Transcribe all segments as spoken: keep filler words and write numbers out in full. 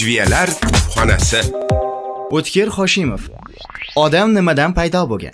Jiyalar xonasi. O'tkir Hoshimov. Odam nimadan paydo bo'lgan?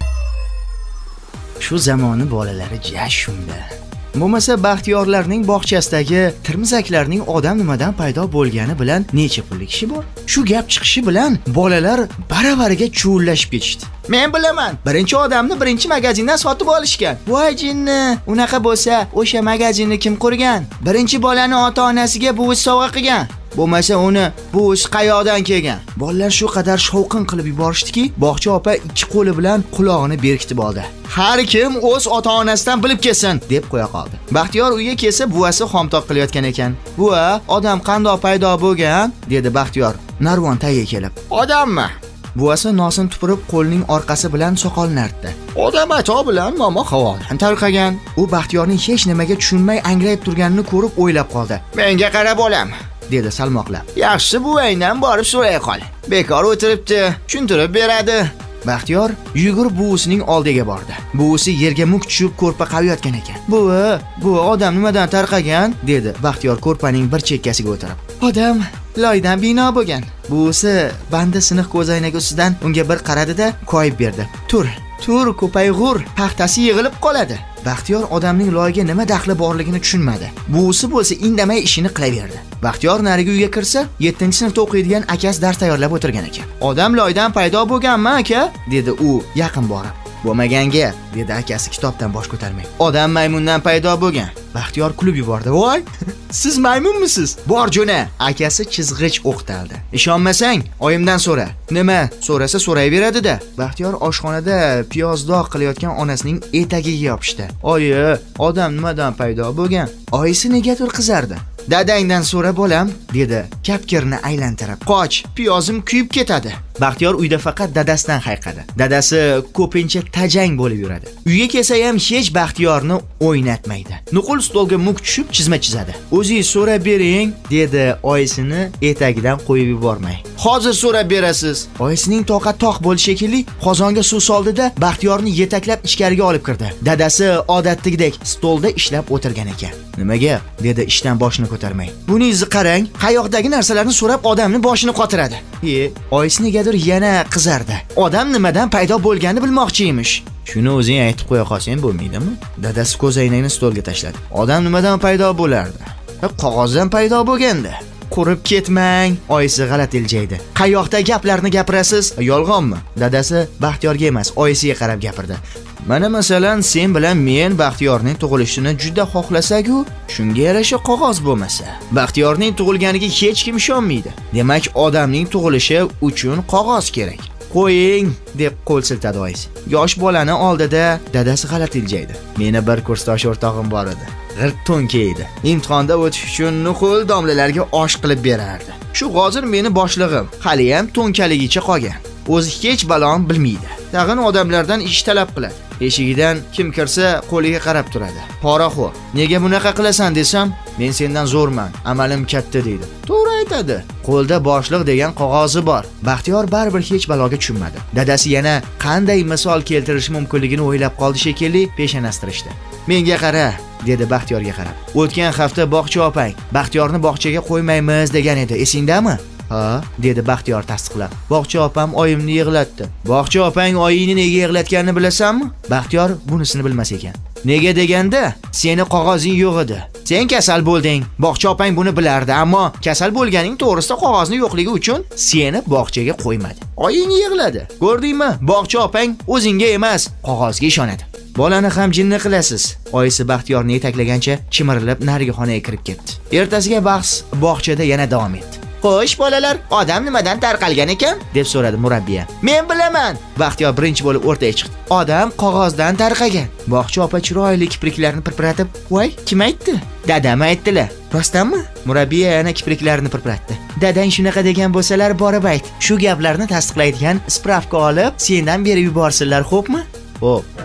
Shu zamoni bolalari jashunda. Bo'lmasa Baxtiyorlarning bog'chasidagi tirmizaklarning odam nimadan paydo bo'lgani bilan necha pullik ishi bor? Shu gap chiqishi bilan bolalar baravariga chuvullashib ketishdi. Men bilaman, birinchi odamni birinchi magazindan sotib olishgan. Voy jinni, unaqa bo'lsa, o'sha magazinni kim qurgan? Birinchi bolani ota-onasiga buvisi sovg'a qilgan. Bo'lmasa uni buvisi qayoqdan kelgan? Bolalar shu qadar shovqin qilib yuborishdiki, bog'cha opa ikki qo'li bilan quloqini berkitib oldi. Har kim o'z ota-onasidan bilib kelsin, deb qo'ya qoldi. Baxtiyor uyga kelsa, buvasi xomtok qilayotgan ekan. "Buva, odam qandoq paydo bo'lgan?" dedi Baxtiyor narvon tagiga kelib. "Odammi?" Buvasi nosin tupurib qo'lining orqasi bilan soqolini artdi. "Odam ato bilan momo havodan tarqagan." U Baxtiyorning hech nimaga tushunmay angrayib turganini ko'rib o'ylab qoldi. "Menga qarab olam", dedi salmoqlab. "Yaxshi buvangdan borib so'ray qol. Bekor o'tiribdi, tushuntirib beradi." Baxtiyor yugurib buvisining oldiga bordi. Buvisi yerga muk tushib ko'rpa qaviyotgan ekan. "Buvi, bu odam nimadan tarqagan?" dedi Baxtiyor ko'rpaning bir chekkasiga o'tirib. "Odam loydan bino bo'lgan." Buvisi banda siniq ko'zoynagi ustidan unga bir qaradi-da, koyib berdi. "Tur, tur ko'payg'ur, paxtasi yig'ilib qoladi." Baxtiyor odamning loyga nima daxli borligini tushunmadi. Buvisi bo'lsa indamay ishini qilaverdi. Baxtiyor nariga uyga kirsa, yettinchi sinfda o'qiydigan akasi dars tayyorlab o'tirgan ekan. "Odam loydan paydo bo'lganmi, aka?" dedi u yaqin borib. "Bo'lmaganga", dedi akasi kitobdan bosh ko'tarmay. "Odam maymundan paydo bo'lgan." Baxtiyor kulib yubordi. "Voy, siz maymunmisiz? Bor jo'na." Akasi chizg'ich o'qtaldi. "Ishonmasang, oyimdan so'ra." "Nima? So'rasa so'rayveradi-da." Baxtiyor oshxonada piyozdoq qilayotgan onasining etagiga yopishdi. "Oyi, odam nimadan paydo bo'lgan?" Oyisi negadir qizardi. "Dadangdan so'ra bolam", dedi kapkirni aylantirib. "Qoch, piyozim kuyib ketadi." Baxtiyor uyda faqat dadasidan hayqadi. Dadasi ko'pincha tajang bo'lib yuradi. Uyga kelsa ham hech Baxtiyorni o'ynatmaydi. Nuqul stolga muk tushib chizma chizadi. "O'zingiz so'rab bering", dedi oyisini etagidan qo'yib yubormay. "Hozir so'rab berasiz." Oyisining toqat toq bo'lishi shekilli qozonga suv soldi-da, Baxtiyorni yetaklab ichkariga olib kirdi. Dadasi odatdagidek stolda ishlab o'tirgan ekan. "Nimaga?" dedi ishdan boshini ko'tarmay. "Buningizni qarang, qayoqdagi narsalarni so'rab odamni boshini qotiradi." "E, oyisi negadir yana qizardi. Odam nimadan paydo bo'lganini bilmoqchi emish. "Shuni o'zing aytib qo'ya qolsang bo'lmaydimi?" Dadasi ko'zoynakni stolga tashladi. "Odam nimadan paydo bo'lardi? Qog'ozdan paydo bo'lganda." "Qurib ketmang", oyisi g'alati iljaydi. "Qayoqda gaplarni gapirasiz? Yolg'onmi?" Dadasi Baxtiyorga emas, oyisiga qarab gapirdi. "Mana masalan, sen bilan men Baxtiyorning tug'ilishini juda xohlasak-ku, shunga yarasha qog'oz bo'lmasa, Baxtiyorning tug'ilganiga hech kim ishonmaydi. Demak, odamning tug'ilishi uchun qog'oz kerak." "Qo'ying", deb qo'l siltadi oyisi. Yosh bolani oldida dadasi g'alati iljaydi. "Meni bir kursdosh o'rtog'im bor edi. G'irt to'nka edi. Imtihonda o'tish uchun nuqul domlalarga osh qilib berardi. Shu hozir meni boshlig'im, hali ham to'nkaligicha qolgan. O'zi hech balon bilmaydi. Tag'in odamlardan ish talab qiladi. Eshigidan kim kirsa qo'liga qarab turadi. Poraxo'r. Nega bunaqa qilasan desam, men sendan zo'rman, amalim katta deydi. To'g'ri aytadi. Qo'lda boshliq degan qog'ozi bor. Baxtiyor baribir hech baloga tushunmadi. Dadasi yana qanday misol keltirish mumkinligini o'ylab qoldi shekilli, peshonastirishdi. "Menga qara", dedi Baxtiyorga qarab. "O'tgan hafta bog'cha opang Baxtiyorni bog'chaga qo'ymaymiz degan edi, esingdami?" "Ha", dedi Baxtiyor tasdiqlab. "Bog'cha opam oyimni yig'latdi." "Bog'cha opang oyingni nega yig'latganini bilasanmi?" Baxtiyor bunisini bilmas ekan. "Nega deganda, seni qog'ozing yo'q edi. Sen kasal bo'lding. Bog'cha opang buni bilardi, ammo kasal bo'lganing to'g'risida qog'ozni yo'qligi uchun seni bog'chaga qo'ymadi. Oying yig'ladi. Ko'rdingmi? Bog'cha opang o'zingga emas, qog'ozga ishonadi. Bolani ham jinni qilasiz." Oyisi Baxtiyorni yetaklagancha chimirilib nariga xonaga kirib ketdi. Ertasiga bahs bog'chada yana davom etdi. "Xo'sh bolalar, odam nimadan tarqalgan ekan?" deb so'radi murabbiya. "Men bilaman." Baxtiyor birinchi bo'lib o'rtaga chiqdi. "Odam qog'ozdan tarqagan." Bog'cha opa chiroyli kipriklarini pirpiratib, "Voy, kim aytdi?" "Dadam aytdilar." "Rostdanmi?" Murabbiya yana kipriklarini pirpiratdi. "Dadang shunaqa degan bo'lsalar, borib ayt. Shu gaplarni tasdiqlaydigan spravka olib, sendan berib yuborsinlar, xo'pmi?" "Xo'p,